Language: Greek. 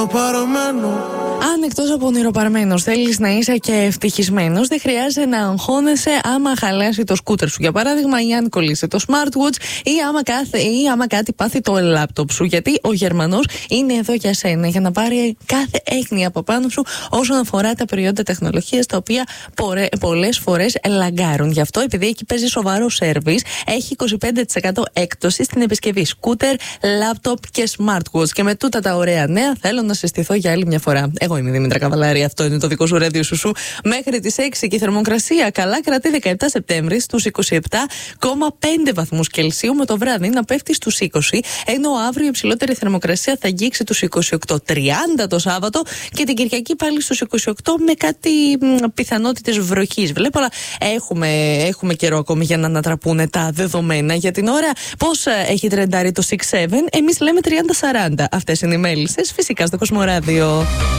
Αν εκτός από ονειροπαρμένος θέλεις να είσαι και ευτυχισμένος, δεν χρειάζεται να αγχώνεσαι άμα χαλάσει το σκούτερ σου. Για παράδειγμα, ή αν κολλήσει το smartwatch, ή άμα κάτι πάθει το λάπτοπ σου. Γιατί ο Γερμανός είναι εδώ για σένα, για να πάρει κάθε έγνοια από πάνω σου όσον αφορά τα προϊόντα τεχνολογίας, τα οποία πολλές φορές λαγκάρουν. Γι' αυτό, επειδή εκεί παίζει σοβαρό σέρβις, έχει 25% έκπτωση στην επισκευή σκούτερ, λάπτοπ και smartwatch. Και με τούτα τα ωραία νέα, θέλω να συστηθώ για άλλη μια φορά. Εγώ είμαι η Δήμητρα Καβαλάρη, αυτό είναι το δικό σου ράδιο σου. Μέχρι τις 6 και η θερμοκρασία καλά κρατεί 17 Σεπτέμβρη στους 27,5 βαθμούς Κελσίου, με το βράδυ να πέφτει στους 20, ενώ αύριο η υψηλότερη θερμοκρασία θα αγγίξει τους 28-30 το Σάββατο και την Κυριακή πάλι στους 28 με κάτι πιθανότητες βροχής. Βλέπω, αλλά έχουμε καιρό ακόμη για να ανατραπούν τα δεδομένα. Για την ώρα, πώς έχει τρεντάρει το 6-7, εμείς λέμε 30-40. Αυτές είναι οι μέλισσες, φυσικά στο Κοσμοράδιο.